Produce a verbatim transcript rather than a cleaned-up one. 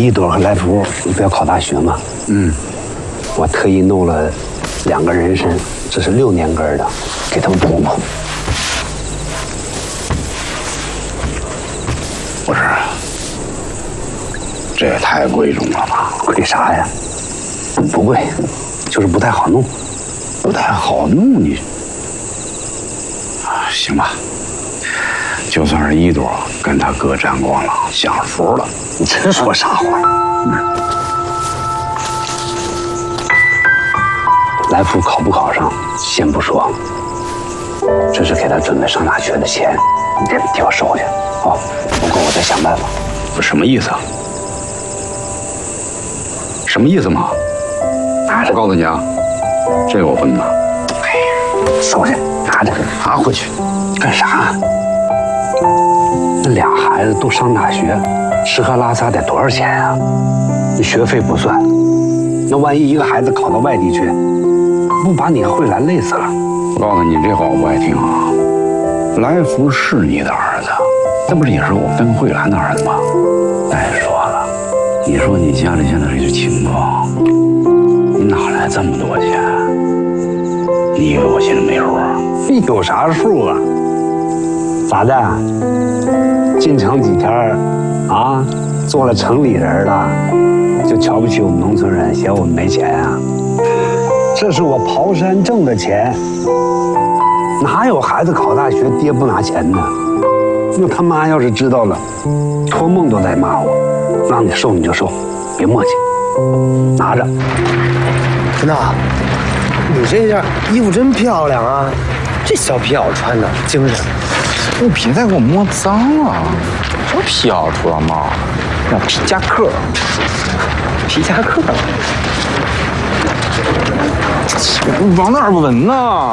一朵和来福不要考大学吗？ 嗯， 我特意弄了两个人参，这是六年根的，给他们补补。 不是，这也太贵重了吧？ 贵啥呀？不贵，就是不太好弄。 不太好弄你。行吧，就算是一朵跟他哥沾光了，享福了。 你这说啥话？嗯。来福考不考上，先不说，这是给他准备上大学的钱，你得替我收下啊！不够我再想办法。 这什么意思啊？什么意思嘛？我告诉你啊，这个我不能拿。 哎呀，收下，拿着， 拿回去。 干啥？那俩孩子都上大学，吃喝拉撒得多少钱啊？那学费不算，那万一一个孩子考到外地去，不把你慧兰累死了？ 我告诉你，这话我不爱听啊。来福是你的儿子，那不是也是我跟慧兰的儿子吗？再说了，你说你家里现在这个情况，你哪来这么多钱？你以为我心里没数啊？ 有啥数啊？咋的？进城几天啊，做了城里人了，就瞧不起我们农村人，嫌我们没钱啊？这是我刨山挣的钱，哪有孩子考大学爹不拿钱呢？那他妈要是知道了，托梦都在骂我。让你收你就收，别磨叽，拿着。 陈导，你这件衣服真漂亮啊！这小皮袄穿的精神。 你别再给我摸脏了，什么皮袄除了帽，那皮夹克， 皮夹克， 往哪儿闻呢？